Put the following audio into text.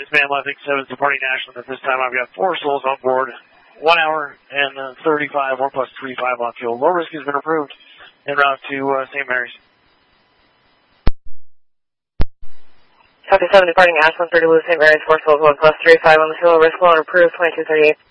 ma'am, I think 7's departing Ashland. At this time, I've got 4 souls on board. 1 hour and 35, 1 plus 35 on fuel. Low risk has been approved en route to St. Mary's. Copy 7 departing Ashland, 30 St. Mary's, 4 souls, 1 plus 35 on the fuel. Risk loan approved, 2238.